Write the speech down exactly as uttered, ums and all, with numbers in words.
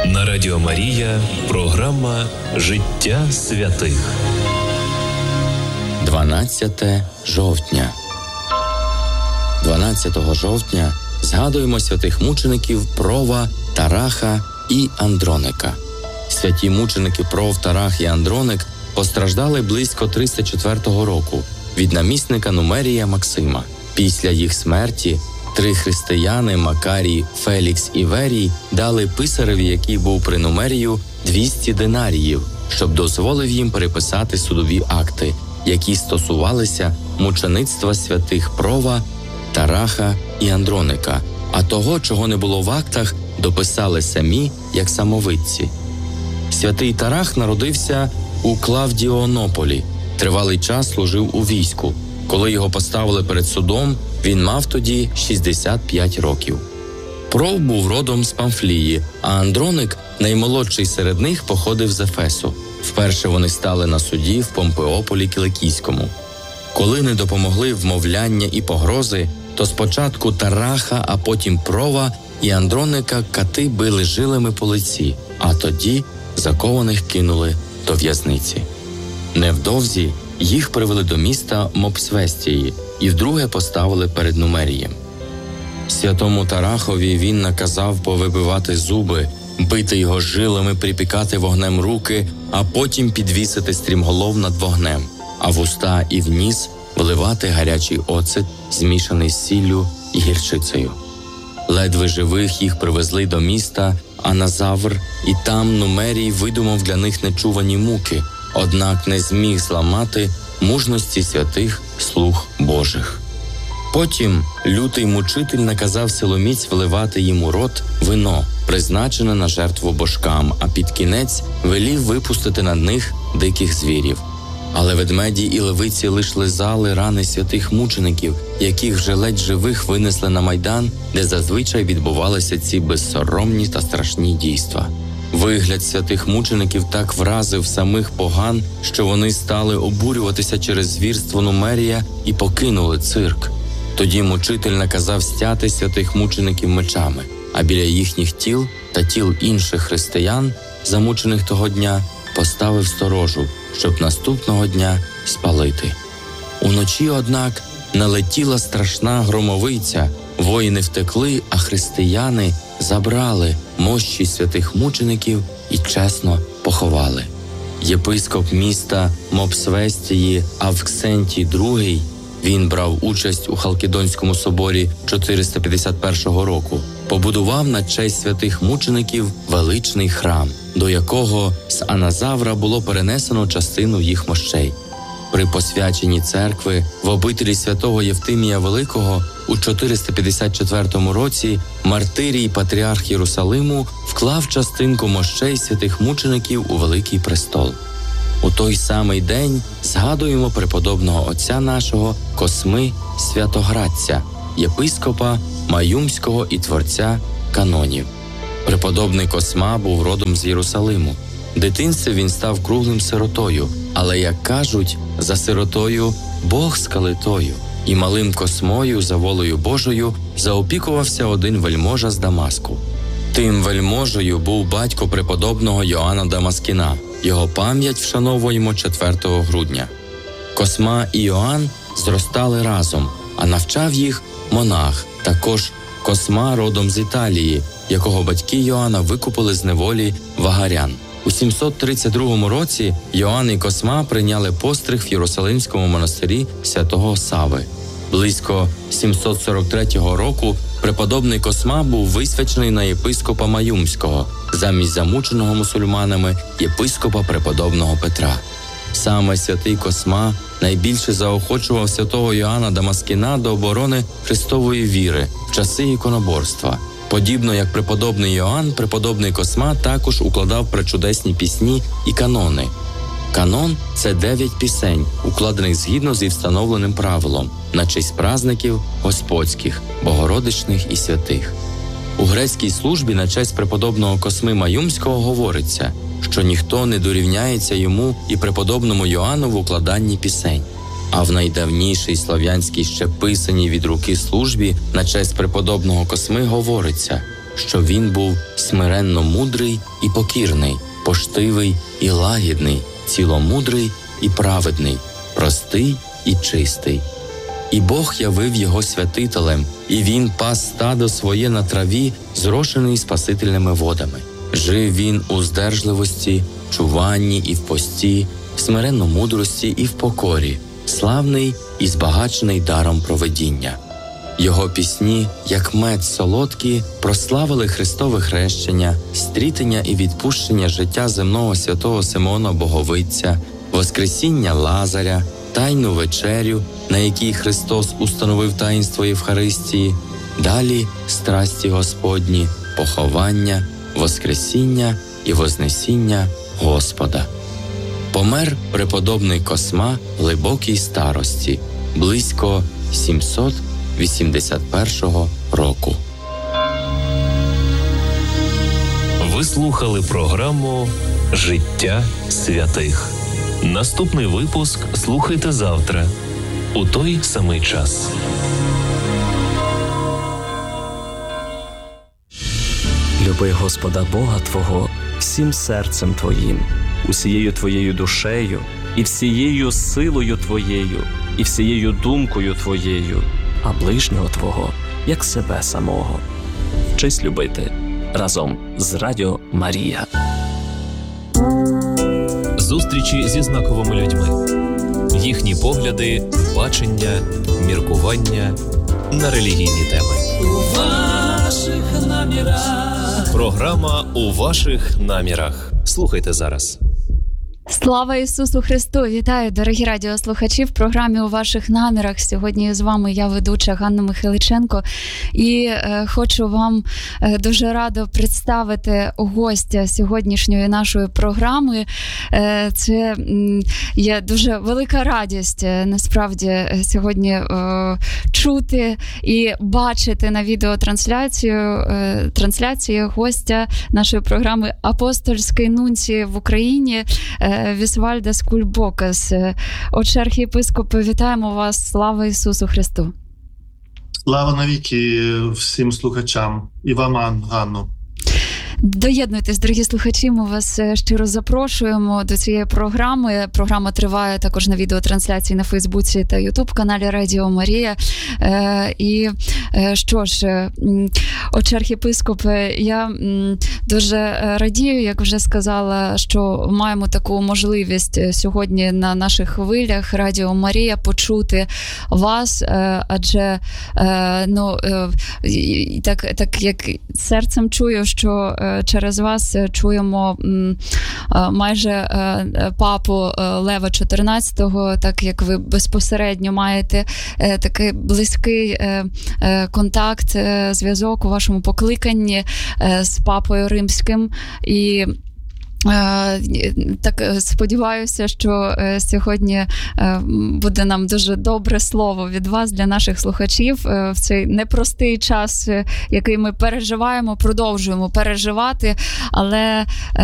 На Радіо Марія програма «Життя святих». дванадцяте жовтня. дванадцятого жовтня згадуємо святих мучеників Прова, Тараха і Андроника. Святі мученики Пров, Тарах і Андроник постраждали близько триста четвертого року від намісника Нумерія Максима. Після їх смерті три християни Макарій, Фелікс і Верій дали писареві, який був при Нумерію, двісті динаріїв, щоб дозволив їм переписати судові акти, які стосувалися мучеництва святих Прова, Тараха і Андроника, а того, чого не було в актах, дописали самі, як самовидці. Святий Тарах народився у Клавдіонополі, тривалий час служив у війську. Коли його поставили перед судом, він мав тоді шістдесят п'ять років. Пров був родом з Памфлії, а Андроник, наймолодший серед них, походив з Ефесу. Вперше вони стали на суді в Помпеополі Кіликійському. Коли не допомогли вмовляння і погрози, то спочатку Тараха, а потім Прова і Андроника кати били жилами по лиці, а тоді закованих кинули до в'язниці. Невдовзі їх привели до міста Мопсвестії і вдруге поставили перед Нумерієм. Святому Тарахові він наказав повибивати зуби, бити його жилами, припікати вогнем руки, а потім підвісити стрімголов над вогнем, а в уста і в ніс вливати гарячий оцет, змішаний з сіллю і гірчицею. Ледве живих їх привезли до міста Аназавр, і там Нумерій видумав для них нечувані муки, однак не зміг зламати мужності святих слуг Божих. Потім лютий мучитель наказав силоміць вливати їм у рот вино, призначене на жертву божкам, а під кінець велів випустити над них диких звірів. Але ведмеді і левиці лиш лизали рани святих мучеників, яких вже ледь живих винесли на майдан, де зазвичай відбувалися ці безсоромні та страшні дійства. Вигляд святих мучеників так вразив самих поган, що вони стали обурюватися через звірство Нумерія і покинули цирк. Тоді мучитель наказав стяти святих мучеників мечами, а біля їхніх тіл та тіл інших християн, замучених того дня, поставив сторожу, щоб наступного дня спалити. Уночі, однак, налетіла страшна громовиця, воїни втекли, а християни забрали мощі святих мучеників і чесно поховали. Єпископ міста Мопсвестії Авксентій другий, він брав участь у Халкідонському соборі чотириста п'ятдесят першого року, побудував на честь святих мучеників величний храм, до якого з Аназавра було перенесено частину їх мощей. При посвяченні церкви в обителі святого Євтимія Великого у чотириста п'ятдесят четвертому році Мартирій патріарх Єрусалиму вклав частинку мощей святих мучеників у Великий престол. У той самий день згадуємо преподобного отця нашого Косми Святоградця, єпископа Маюмського і творця канонів. Преподобний Косма був родом з Єрусалиму. В дитинстві він став круглим сиротою, але, як кажуть, за сиротою Бог з калитою. І малим Космою, за волею Божою, заопікувався один вельможа з Дамаску. Тим вельможею був батько преподобного Йоанна Дамаскіна. Його пам'ять вшановуємо четвертого грудня. Косма і Йоанн зростали разом, а навчав їх монах, також Косма родом з Італії, якого батьки Йоанна викупили з неволі вагарян. У сімсот тридцять другому році Йоанн і Косма прийняли постриг в Єрусалимському монастирі святого Сави. Близько сімсот сорок третього року преподобний Косма був висвячений на єпископа Маюмського, замість замученого мусульманами єпископа преподобного Петра. Саме святий Косма найбільше заохочував святого Йоанна Дамаскіна до оборони Христової віри в часи іконоборства. Подібно як преподобний Йоанн, преподобний Косма також укладав пречудесні пісні і канони. Канон – це дев'ять пісень, укладених згідно зі встановленим правилом, на честь празників господських, богородичних і святих. У грецькій службі на честь преподобного Косми Маюмського говориться, що ніхто не дорівняється йому і преподобному Йоанну в укладанні пісень. А в найдавнішій слав'янській ще писаній від руки службі на честь преподобного Косми говориться, що він був смиренно мудрий і покірний, поштивий і лагідний, ціломудрий і праведний, простий і чистий. І Бог явив його святителем, і він пас стадо своє на траві, зрошений спасительними водами. Жив він у здержливості, чуванні і в пості, в смиренно мудрості і в покорі, славний і збагачений даром провидіння. Його пісні, як мед солодкі, прославили Христове хрещення, стрітення і відпущення життя земного святого Симеона Боговиця, воскресіння Лазаря, тайну вечерю, на якій Христос установив таїнство Євхаристії, далі страсті Господні, поховання, воскресіння і вознесіння Господа. Помер преподобний Косма в глибокій старості, близько сімсот вісімдесят першого року. Ви слухали програму «Життя святих». Наступний випуск слухайте завтра у той самий час. Люби Господа Бога твого всім серцем твоїм, усією твоєю душею, і всією силою твоєю, і всією думкою твоєю, а ближнього твого, як себе самого. Вчись любити разом з Радіо Марія. Зустрічі зі знаковими людьми. Їхні погляди, бачення, міркування на релігійні теми. У ваших намірах. Програма «У ваших намірах». Слухайте зараз. Слава Ісусу Христу! Вітаю, дорогі радіослухачі, в програмі «У ваших намірах». Сьогодні з вами я, ведуча Ганна Михайличенко, і е, хочу вам е, дуже радо представити гостя сьогоднішньої нашої програми. Е, це м, є дуже велика радість, е, насправді, сьогодні е, чути і бачити на відеотрансляцію е, трансляції гостя нашої програми апостольський нунцій в Україні е, Вісвальдас Кульбокас. Отче архієпископе, вітаємо вас. Слава Ісусу Христу! Слава навіки всім слухачам і вам, Ганно. Доєднуйтесь, дорогі слухачі, ми вас щиро запрошуємо до цієї програми. Програма триває також на відеотрансляції на Фейсбуці та Ютуб-каналі Радіо Марія. Е, і е, що ж, отче архієпископе, я дуже радію, як вже сказала, що маємо таку можливість сьогодні на наших хвилях Радіо Марія почути вас, е, адже е, ну, е, так, так як серцем чую, що через вас чуємо майже папу Лева чотирнадцятого, так як ви безпосередньо маєте такий близький контакт, зв'язок у вашому покликанні з папою римським. І так сподіваюся, що сьогодні буде нам дуже добре слово від вас для наших слухачів в цей непростий час, який ми переживаємо, продовжуємо переживати, але